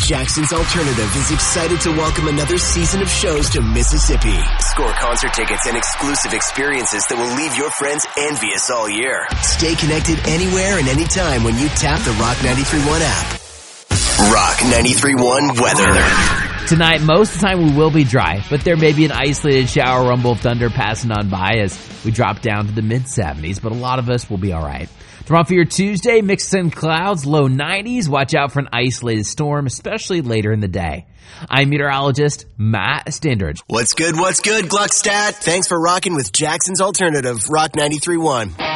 Jackson's Alternative is excited to welcome another season of shows to Mississippi. Score concert tickets and exclusive experiences that will leave your friends envious all year. Stay connected anywhere and anytime when you tap the Rock 93.1 app. Rock 93.1 weather. Tonight, most of the time we will be dry, but there may be an isolated shower, rumble of thunder passing on by as we drop down to the mid-70s, but a lot of us will be all right. Tomorrow for your Tuesday, mixed in clouds, low 90s. Watch out for an isolated storm, especially later in the day. I'm meteorologist Matt Standridge. What's good, Gluckstadt? Thanks for rocking with Jackson's Alternative, Rock 93.1.